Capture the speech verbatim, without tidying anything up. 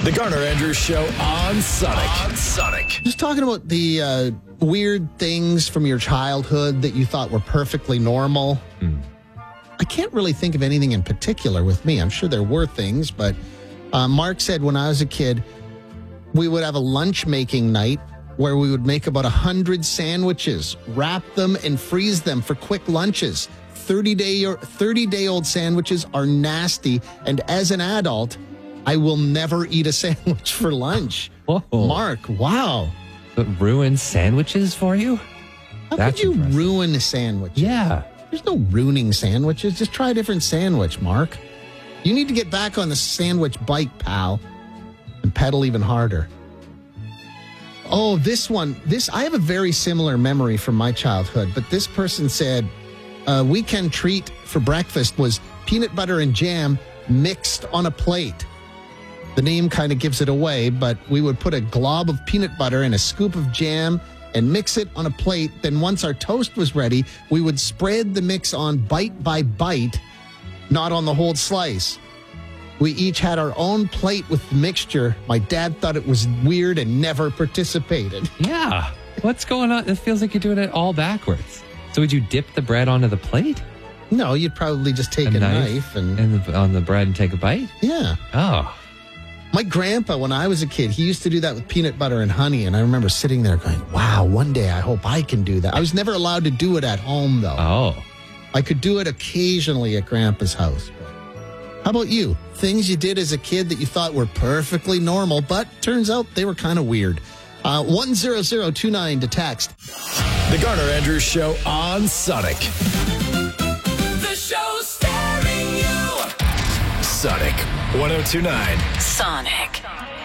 The Garner Andrews Show on Sonic. On Sonic. Just talking about the uh, weird things from your childhood that you thought were perfectly normal. Mm. I can't really think of anything in particular with me. I'm sure there were things, but uh, Mark said when I was a kid, we would have a lunch making night where we would make about one hundred sandwiches, wrap them and freeze them for quick lunches. thirty-day or thirty-day-old sandwiches are nasty, and as an adult, I will never eat a sandwich for lunch. Whoa. Mark, wow. But ruined sandwiches for you? How That's could you impressive. ruin a sandwich? Yeah. There's no ruining sandwiches. Just try a different sandwich, Mark. You need to get back on the sandwich bike, pal, and pedal even harder. Oh, this one. This I have a very similar memory from my childhood, but this person said a weekend treat for breakfast was peanut butter and jam mixed on a plate. The name kind of gives it away, but we would put a glob of peanut butter and a scoop of jam and mix it on a plate. Then once our toast was ready, we would spread the mix on bite by bite, not on the whole slice. We each had our own plate with the mixture. My dad thought it was weird and never participated. Yeah. What's going on? It feels like you're doing it all backwards. So would you dip the bread onto the plate? No, you'd probably just take a, a knife, knife and, and the, on the bread and take a bite? Yeah. Oh. My grandpa, when I was a kid, he used to do that with peanut butter and honey. And I remember sitting there going, wow, one day I hope I can do that. I was never allowed to do it at home, though. Oh. I could do it occasionally at Grandpa's house. How about you? Things you did as a kid that you thought were perfectly normal, but turns out they were kind of weird. Uh, one zero zero two nine to text. The Garner Andrews Show on Sonic. The show starring you. Sonic one oh two nine. Sonic.